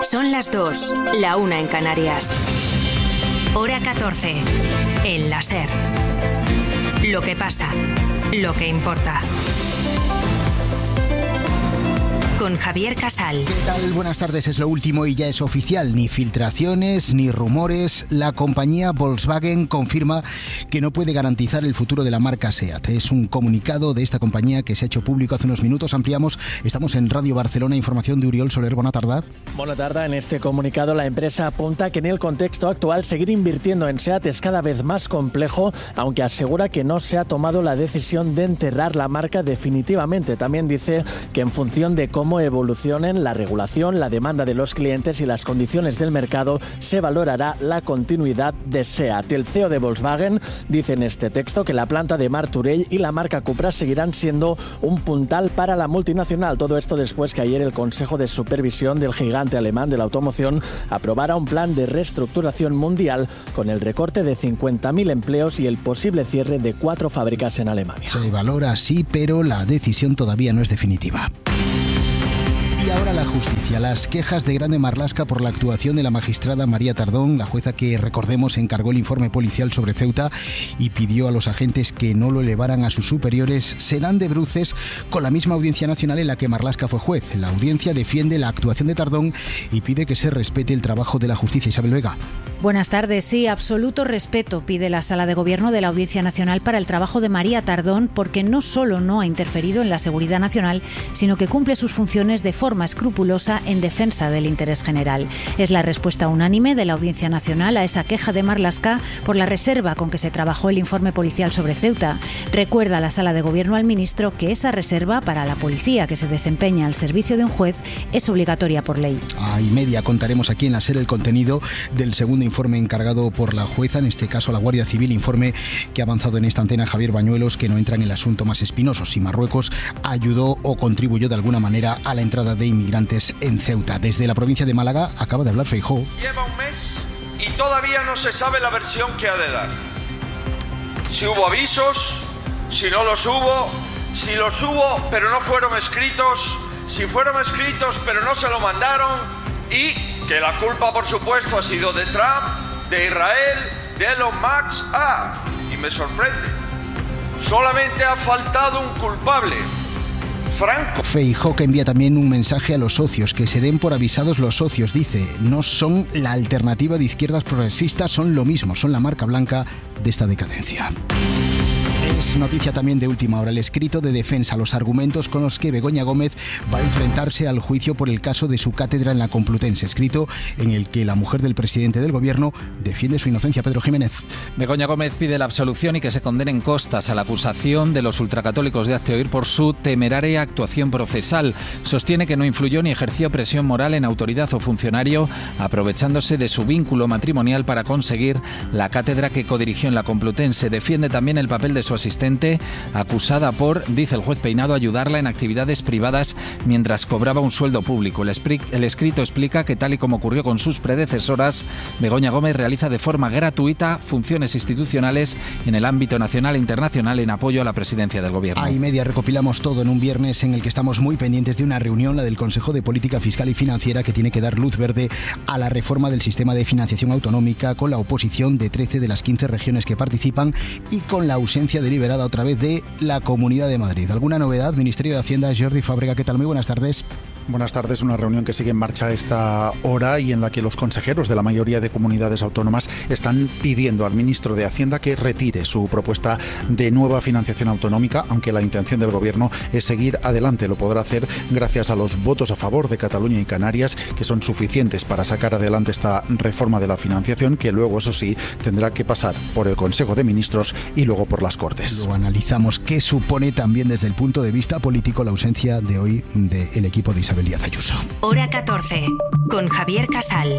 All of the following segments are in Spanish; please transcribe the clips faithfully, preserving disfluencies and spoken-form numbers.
Son las dos, la una en Canarias. Hora catorce, en la SER. Lo que pasa, lo que importa. Con Javier Casal. ¿Qué tal? Buenas tardes, es lo último y ya es oficial. Ni filtraciones, ni rumores. La compañía Volkswagen confirma que no puede garantizar el futuro de la marca SEAT. Es un comunicado de esta compañía que se ha hecho público hace unos minutos. Ampliamos, estamos en Radio Barcelona. Información de Uriol Soler. Buena tarde. Buena tarde. En este comunicado la empresa apunta que en el contexto actual seguir invirtiendo en SEAT es cada vez más complejo, aunque asegura que no se ha tomado la decisión de enterrar la marca definitivamente. También dice que en función de cómo cómo evolucionen la regulación, la demanda de los clientes y las condiciones del mercado, se valorará la continuidad de SEAT. El C E O de Volkswagen dice en este texto que la planta de Martorell y la marca Cupra seguirán siendo un puntal para la multinacional. Todo esto después que ayer el Consejo de Supervisión del gigante alemán de la automoción aprobara un plan de reestructuración mundial con el recorte de cincuenta mil empleos y el posible cierre de cuatro fábricas en Alemania. Se valora así, pero la decisión todavía no es definitiva. Y ahora la justicia. Las quejas de Grande Marlaska por la actuación de la magistrada María Tardón, la jueza que, recordemos, encargó el informe policial sobre Ceuta y pidió a los agentes que no lo elevaran a sus superiores, se dan de bruces con la misma Audiencia Nacional en la que Marlaska fue juez. La audiencia defiende la actuación de Tardón y pide que se respete el trabajo de la justicia. Isabel Vega. Buenas tardes. Sí, absoluto respeto pide la Sala de Gobierno de la Audiencia Nacional para el trabajo de María Tardón, porque no solo no ha interferido en la seguridad nacional, sino que cumple sus funciones de forma escrupulosa en defensa del interés general. Es la respuesta unánime de la Audiencia Nacional a esa queja de Marlaska por la reserva con que se trabajó el informe policial sobre Ceuta. Recuerda la Sala de Gobierno al ministro que esa reserva para la policía que se desempeña al servicio de un juez es obligatoria por ley. A y media contaremos aquí en la SER el contenido del segundo informe encargado por la jueza, en este caso la Guardia Civil, informe que ha avanzado en esta antena Javier Bañuelos, que no entra en el asunto más espinoso, si Marruecos ayudó o contribuyó de alguna manera a la entrada de inmigrantes en Ceuta. Desde la provincia de Málaga acaba de hablar Feijóo. Lleva un mes y todavía no se sabe la versión que ha de dar. Si hubo avisos, si no los hubo, si los hubo pero no fueron escritos, si fueron escritos pero no se lo mandaron, y que la culpa, por supuesto, ha sido de Trump, de Israel, de Elon Musk. Ah, y me sorprende, solamente ha faltado un culpable: Franco. Feijóo, que envía también un mensaje a los socios, que se den por avisados los socios. Dice, no son la alternativa de izquierdas progresistas, son lo mismo, son la marca blanca de esta decadencia. Es noticia también de última hora el escrito de defensa, los argumentos con los que Begoña Gómez va a enfrentarse al juicio por el caso de su cátedra en la Complutense, escrito en el que la mujer del presidente del gobierno defiende su inocencia. Pedro Jiménez. Begoña Gómez pide la absolución y que se condenen costas a la acusación de los ultracatólicos de Hazte Oír por su temeraria actuación procesal. Sostiene que no influyó ni ejerció presión moral en autoridad o funcionario, aprovechándose de su vínculo matrimonial para conseguir la cátedra que codirigió en la Complutense. Defiende también el papel de su asistente, acusada por, dice el juez Peinado, ayudarla en actividades privadas mientras cobraba un sueldo público. El, espri- el escrito explica que, tal y como ocurrió con sus predecesoras, Begoña Gómez realiza de forma gratuita funciones institucionales en el ámbito nacional e internacional en apoyo a la presidencia del gobierno. A y media recopilamos todo en un viernes en el que estamos muy pendientes de una reunión, la del Consejo de Política Fiscal y Financiera, que tiene que dar luz verde a la reforma del sistema de financiación autonómica, con la oposición de trece de las quince regiones que participan y con la ausencia deliberada otra vez de la Comunidad de Madrid. ¿Alguna novedad? Ministerio de Hacienda, Jordi Fábrega, ¿qué tal? Muy buenas tardes. Buenas tardes. Una reunión que sigue en marcha a esta hora y en la que los consejeros de la mayoría de comunidades autónomas están pidiendo al ministro de Hacienda que retire su propuesta de nueva financiación autonómica, aunque la intención del gobierno es seguir adelante. Lo podrá hacer gracias a los votos a favor de Cataluña y Canarias, que son suficientes para sacar adelante esta reforma de la financiación, que luego, eso sí, tendrá que pasar por el Consejo de Ministros y luego por las Cortes. Lo analizamos. ¿Qué supone también desde el punto de vista político la ausencia de hoy del equipo de Isabel Díaz Ayuso? Hora catorce, con Javier Casal.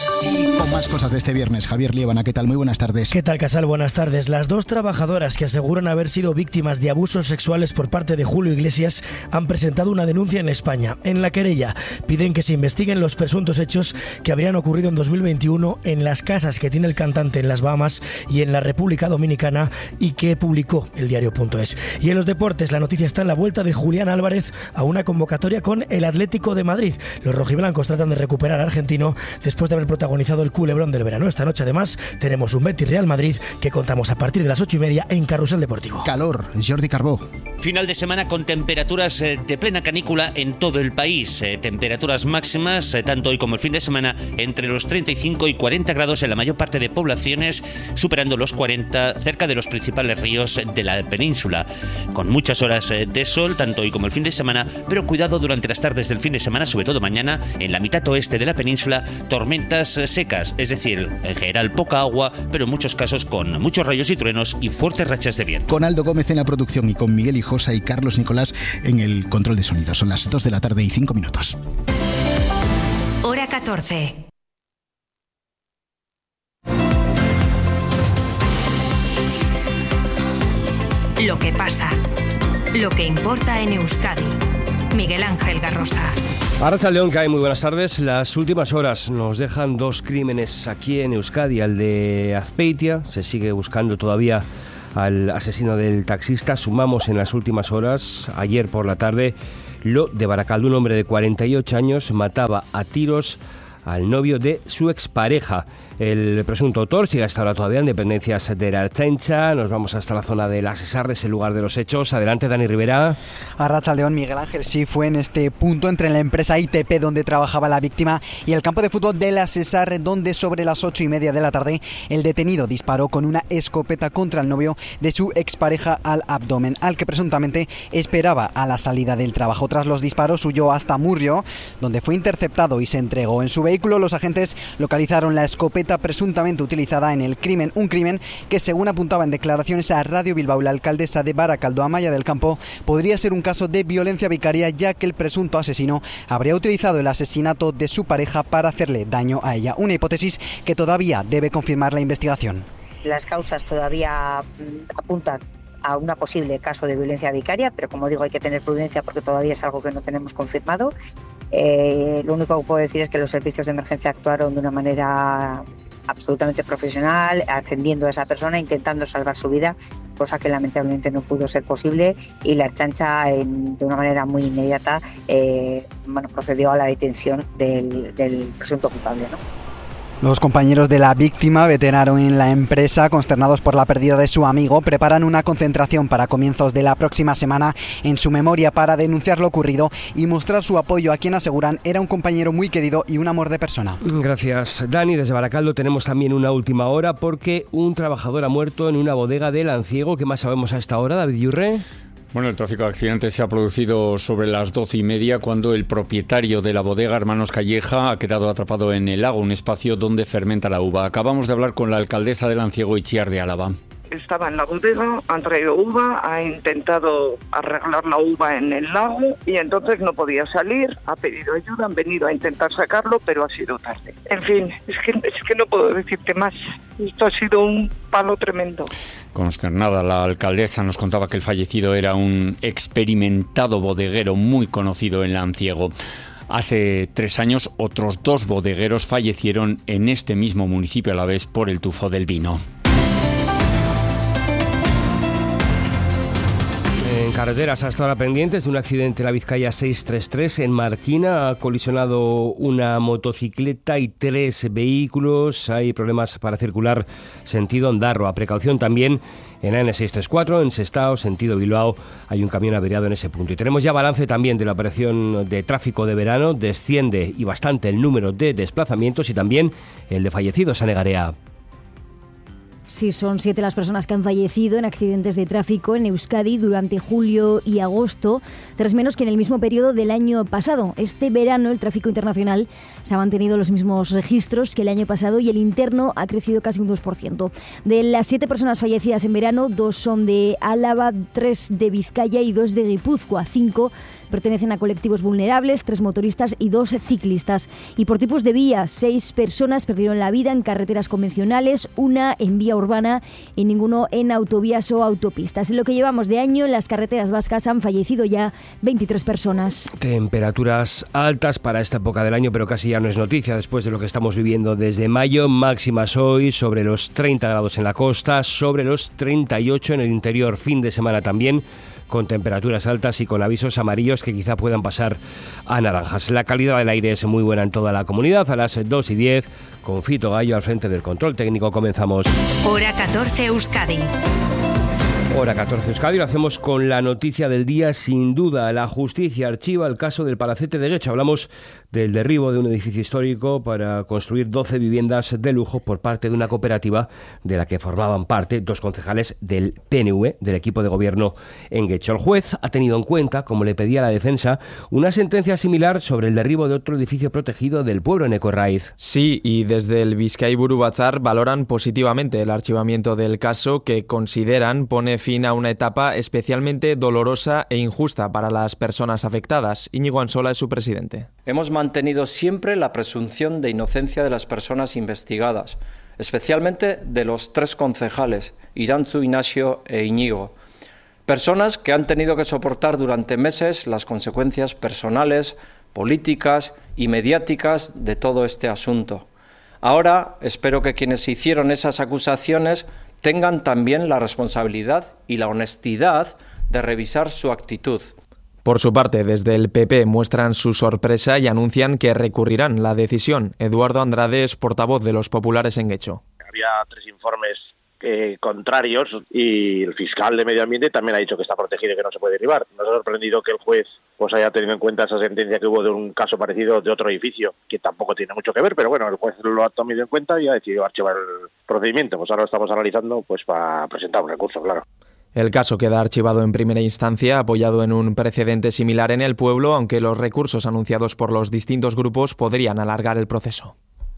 Y con más cosas de este viernes, Javier Liébana, ¿qué tal? Muy buenas tardes. ¿Qué tal, Casal? Buenas tardes. Las dos trabajadoras que aseguran haber sido víctimas de abusos sexuales por parte de Julio Iglesias han presentado una denuncia en España. En la querella piden que se investiguen los presuntos hechos que habrían ocurrido en dos mil veintiuno en las casas que tiene el cantante en las Bahamas y en la República Dominicana, y que publicó el diario punto es. Y en los deportes, la noticia está en la vuelta de Julián Álvarez a una convocatoria con el Atlético Atlético de Madrid. Los rojiblancos tratan de recuperar al argentino después de haber protagonizado el culebrón del verano. Esta noche además tenemos un Betis Real Madrid que contamos a partir de las ocho y media en Carrusel Deportivo. Calor, Jordi Carbó. Final de semana con temperaturas de plena canícula en todo el país. Temperaturas máximas, tanto hoy como el fin de semana, entre los treinta y cinco y cuarenta grados en la mayor parte de poblaciones, superando los cuarenta cerca de los principales ríos de la península. Con muchas horas de sol, tanto hoy como el fin de semana, pero cuidado durante las tardes del fin de semana, sobre todo mañana, en la mitad oeste de la península, tormentas secas, es decir, en general poca agua, pero en muchos casos con muchos rayos y truenos y fuertes rachas de viento. Con Aldo Gómez en la producción y con Miguel Hijosa y Carlos Nicolás en el control de sonido. Son las dos de la tarde y cinco minutos. Hora catorce. Lo que pasa, lo que importa en Euskadi. Miguel Ángel Garrosa. Arratsaldeon, Kai, muy buenas tardes. Las últimas horas nos dejan dos crímenes aquí en Euskadi. El de Azpeitia, se sigue buscando todavía al asesino del taxista. Sumamos en las últimas horas, ayer por la tarde, lo de Barakaldo. Un hombre de cuarenta y ocho años mataba a tiros al novio de su expareja. El presunto autor sigue hasta ahora todavía en dependencias de la Ertzaintza. Nos vamos hasta la zona de las Esarres, el lugar de los hechos. Adelante, Dani Rivera. Arratsaldeon, Miguel Ángel. Sí, fue en este punto entre la empresa I T P donde trabajaba la víctima y el campo de fútbol de las Esarres, donde sobre las ocho y media de la tarde el detenido disparó con una escopeta contra el novio de su expareja al abdomen, al que presuntamente esperaba a la salida del trabajo. Tras los disparos huyó hasta Murrio, donde fue interceptado y se entregó. En su vehículo los agentes localizaron la escopeta presuntamente utilizada en el crimen, un crimen que, según apuntaba en declaraciones a Radio Bilbao la alcaldesa de Barakaldo, Amaya del Campo, podría ser un caso de violencia vicaria, ya que el presunto asesino habría utilizado el asesinato de su pareja para hacerle daño a ella, una hipótesis que todavía debe confirmar la investigación. Las causas todavía apuntan a un posible caso de violencia vicaria, pero como digo, hay que tener prudencia porque todavía es algo que no tenemos confirmado. Eh, lo único que puedo decir es que los servicios de emergencia actuaron de una manera absolutamente profesional, atendiendo a esa persona, intentando salvar su vida, cosa que lamentablemente no pudo ser posible, y la Ertzaintza, de una manera muy inmediata, eh, bueno, procedió a la detención del, del presunto culpable, ¿no? Los compañeros de la víctima, veterano en la empresa, consternados por la pérdida de su amigo, preparan una concentración para comienzos de la próxima semana en su memoria para denunciar lo ocurrido y mostrar su apoyo a quien aseguran era un compañero muy querido y un amor de persona. Gracias, Dani. Desde Barakaldo tenemos también una última hora porque un trabajador ha muerto en una bodega de Lanciego. ¿Qué más sabemos a esta hora, David Yurre? Bueno, el tráfico de accidentes se ha producido sobre las doce y media cuando el propietario de la bodega, Hermanos Calleja, ha quedado atrapado en el lago, un espacio donde fermenta la uva. Acabamos de hablar con la alcaldesa de Lanciego, Itziar de Álava. Estaba en la bodega, han traído uva, ha intentado arreglar la uva en el lago y entonces no podía salir, ha pedido ayuda, han venido a intentar sacarlo, pero ha sido tarde. En fin, es que, es que no puedo decirte más. Esto ha sido un palo tremendo. Consternada, la alcaldesa nos contaba que el fallecido era un experimentado bodeguero muy conocido en Lanciego. Hace tres años, otros dos bodegueros fallecieron en este mismo municipio alavés por el tufo del vino. En carreteras hasta ahora pendientes de un accidente en la Vizcaya seiscientos treinta y tres en Marquina. Ha colisionado una motocicleta y tres vehículos. Hay problemas para circular sentido Ondarroa. Precaución también en la ene seiscientos treinta y cuatro, en Sestao, sentido Bilbao. Hay un camión averiado en ese punto. Y tenemos ya balance también de la operación de tráfico de verano. Desciende y bastante el número de desplazamientos y también el de fallecidos a Negarea. Sí, son siete las personas que han fallecido en accidentes de tráfico en Euskadi durante julio y agosto, tres menos que en el mismo periodo del año pasado. Este verano el tráfico internacional se ha mantenido los mismos registros que el año pasado y el interno ha crecido casi un dos por ciento. De las siete personas fallecidas en verano, dos son de Álava, tres de Vizcaya y dos de Guipúzcoa, cinco pertenecen a colectivos vulnerables, tres motoristas y dos ciclistas. Y por tipos de vías, seis personas perdieron la vida en carreteras convencionales, una en vía urbana y ninguno en autovías o autopistas. En lo que llevamos de año, en las carreteras vascas han fallecido ya veintitrés personas. Temperaturas altas para esta época del año, pero casi ya no es noticia después de lo que estamos viviendo desde mayo. Máximas hoy sobre los treinta grados en la costa, sobre los treinta y ocho en el interior. Fin de semana también con temperaturas altas y con avisos amarillos amarillos que quizá puedan pasar a naranjas. La calidad del aire es muy buena en toda la comunidad. A las dos y diez, con Fito Gallo al frente del control técnico, comenzamos. Hora catorce Euskadi. Hora catorce Euskadi, lo hacemos con la noticia del día. Sin duda, la justicia archiva el caso del Palacete de Guecho. Hablamos del derribo de un edificio histórico para construir doce viviendas de lujo por parte de una cooperativa de la que formaban parte dos concejales del P N V, del equipo de gobierno en Guecho. El juez ha tenido en cuenta, como le pedía la defensa, una sentencia similar sobre el derribo de otro edificio protegido del pueblo en Ecorraiz. Sí, y desde el Bizkaiburu Batzar valoran positivamente el archivamiento del caso, que consideran pone fin a una etapa especialmente dolorosa e injusta para las personas afectadas. Íñigo Ansola es su presidente. Hemos mantenido siempre la presunción de inocencia de las personas investigadas, especialmente de los tres concejales, Irantzu, Ignacio e Íñigo. Personas que han tenido que soportar durante meses las consecuencias personales, políticas y mediáticas de todo este asunto. Ahora espero que quienes hicieron esas acusaciones tengan también la responsabilidad y la honestidad de revisar su actitud. Por su parte, desde el P P muestran su sorpresa y anuncian que recurrirán la decisión. Eduardo Andrade es portavoz de los populares en Guecho. Había tres informes eh, contrarios y el fiscal de Medio Ambiente también ha dicho que está protegido y que no se puede derribar. Nos ha sorprendido que el juez pues haya tenido en cuenta esa sentencia que hubo de un caso parecido de otro edificio, que tampoco tiene mucho que ver, pero bueno, el juez lo ha tomado en cuenta y ha decidido archivar el procedimiento. Pues ahora lo estamos analizando pues para presentar un recurso, claro. El caso queda archivado en primera instancia, apoyado en un precedente similar en el pueblo, aunque los recursos anunciados por los distintos grupos podrían alargar el proceso.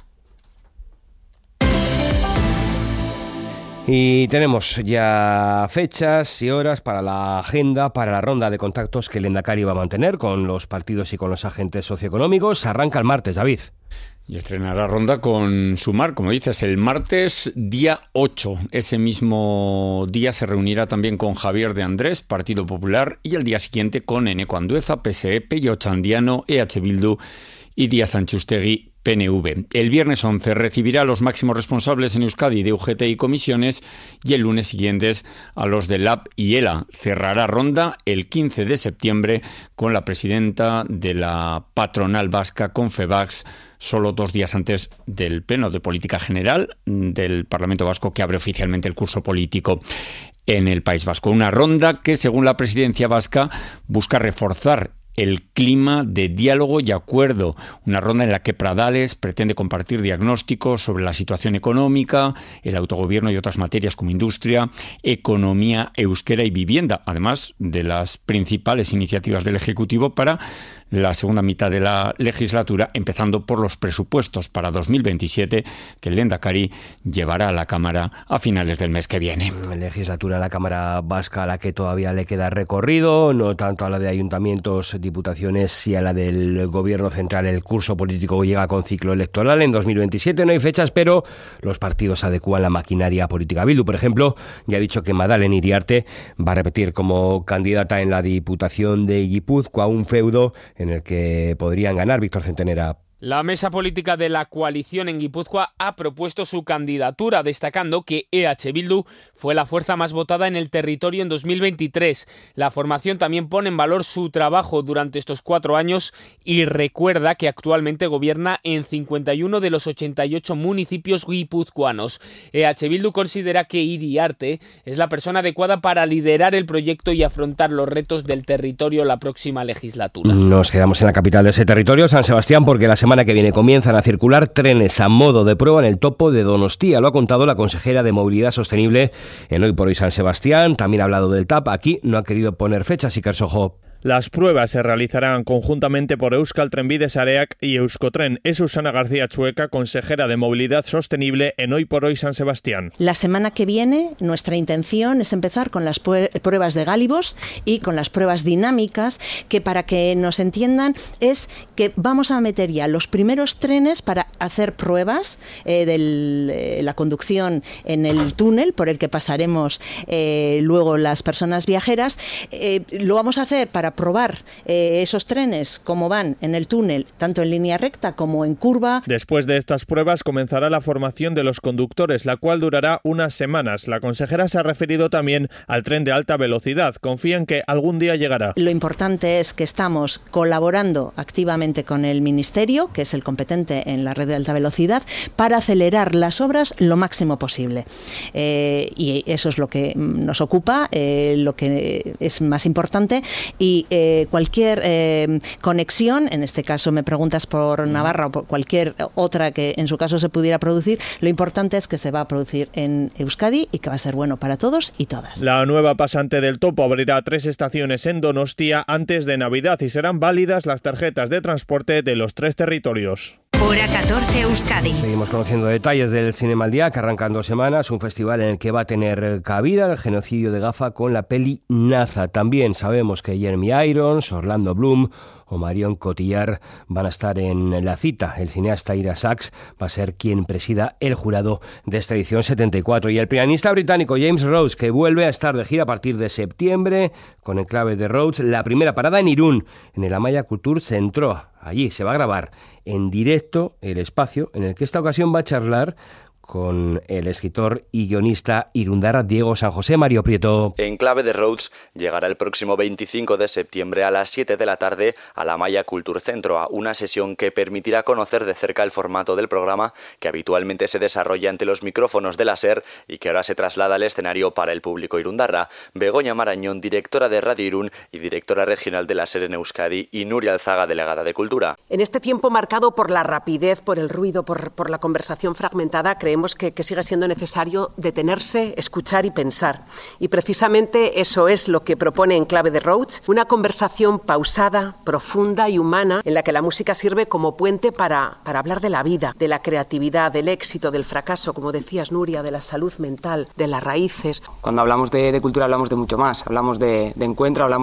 Y tenemos ya fechas y horas para la agenda, para la ronda de contactos que el Lehendakari va a mantener con los partidos y con los agentes socioeconómicos. Arranca el martes, David. Y estrenará ronda con Sumar, como dices, el martes día ocho. Ese mismo día se reunirá también con Javier de Andrés, Partido Popular, y el día siguiente con Eneko Andueza, P S E, Pello Ochandiano, E H Bildu y Díaz Antxustegi, P N V. El viernes once recibirá a los máximos responsables en Euskadi de U G T y comisiones y el lunes siguientes a los de L A B y ELA. Cerrará ronda el quince de septiembre con la presidenta de la patronal vasca, Confebask, solo dos días antes del Pleno de Política General del Parlamento Vasco, que abre oficialmente el curso político en el País Vasco. Una ronda que, según la presidencia vasca, busca reforzar el clima de diálogo y acuerdo, una ronda en la que Pradales pretende compartir diagnósticos sobre la situación económica, el autogobierno y otras materias como industria, economía, euskera y vivienda, además de las principales iniciativas del Ejecutivo para la segunda mitad de la legislatura, empezando por los presupuestos para dos mil veintisiete, que el Lehendakari llevará a la Cámara a finales del mes que viene. Legislatura a la Cámara Vasca a la que todavía le queda recorrido, no tanto a la de ayuntamientos, diputaciones y a la del Gobierno Central. El curso político llega con ciclo electoral en dos mil veintisiete, no hay fechas, pero los partidos adecúan la maquinaria política. Bildu, por ejemplo, ya ha dicho que Madalen Iriarte va a repetir como candidata en la Diputación de Guipúzcoa, un feudo en el que podrían ganar. Víctor Centenera. La mesa política de la coalición en Guipúzcoa ha propuesto su candidatura, destacando que E H Bildu fue la fuerza más votada en el territorio en dos mil veintitrés. La formación también pone en valor su trabajo durante estos cuatro años y recuerda que actualmente gobierna en cincuenta y uno de los ochenta y ocho municipios guipuzcoanos. E H Bildu considera que Iriarte es la persona adecuada para liderar el proyecto y afrontar los retos del territorio la próxima legislatura. Nos quedamos en la capital de ese territorio, San Sebastián, porque la semana semana que viene comienzan a circular trenes a modo de prueba en el topo de Donostia. Lo ha contado la consejera de Movilidad Sostenible en Hoy por Hoy San Sebastián. También ha hablado del T A P. Aquí no ha querido poner fechas, Iker Sojo. Las pruebas se realizarán conjuntamente por Euskal Trenbide Sareak y Euskotren. Es Susana García Chueca, consejera de Movilidad Sostenible en Hoy por Hoy San Sebastián. La semana que viene nuestra intención es empezar con las pruebas de Gálibos y con las pruebas dinámicas, que para que nos entiendan es que vamos a meter ya los primeros trenes para hacer pruebas eh, de eh, la conducción en el túnel por el que pasaremos eh, luego las personas viajeras. Eh, lo vamos a hacer para para probar eh, esos trenes, cómo van en el túnel, tanto en línea recta como en curva. Después de estas pruebas comenzará la formación de los conductores, la cual durará unas semanas. La consejera se ha referido también al tren de alta velocidad. Confía en que algún día llegará. Lo importante es que estamos colaborando activamente con el Ministerio, que es el competente en la red de alta velocidad, para acelerar las obras lo máximo posible. Eh, y eso es lo que nos ocupa, eh, lo que es más importante, y eh, cualquier eh, conexión, en este caso me preguntas por Navarra o por cualquier otra que en su caso se pudiera producir, lo importante es que se va a producir en Euskadi y que va a ser bueno para todos y todas. La nueva pasante del Topo abrirá tres estaciones en Donostia antes de Navidad y serán válidas las tarjetas de transporte de los tres territorios. Hora catorce Euskadi. Seguimos conociendo detalles del Cinema al Día, que arrancan dos semanas, un festival en el que va a tener cabida el genocidio de Gaza con la peli Naza. También sabemos que Jeremy Irons, Orlando Bloom o Marion Cotillard van a estar en la cita. El cineasta Ira Sachs va a ser quien presida el jurado de esta edición setenta y cuatro. Y el pianista británico James Rhodes, que vuelve a estar de gira a partir de septiembre con Enclave de Rhodes, la primera parada en Irún, en el Amaya Culture Centro. Allí se va a grabar en directo el espacio en el que esta ocasión va a charlar con el escritor y guionista irundarra Diego San José. Mario Prieto. Enclave de Rhodes llegará el próximo veinticinco de septiembre a las siete de la tarde a la Amaya Culture Centro, a una sesión que permitirá conocer de cerca el formato del programa, que habitualmente se desarrolla ante los micrófonos de la SER y que ahora se traslada al escenario para el público irundarra. Begoña Marañón, directora de Radio Irún y directora regional de la SER en Euskadi, y Nuria Alzaga, delegada de Cultura. En este tiempo marcado por la rapidez, por el ruido, por, por la conversación fragmentada, creemos Que, que sigue siendo necesario detenerse, escuchar y pensar. Y precisamente eso es lo que propone Enclave de Rhodes, una conversación pausada, profunda y humana, en la que la música sirve como puente para, para hablar de la vida, de la creatividad, del éxito, del fracaso, como decías, Nuria, de la salud mental, de las raíces. Cuando hablamos de, de cultura hablamos de mucho más, hablamos de, de encuentro, hablamos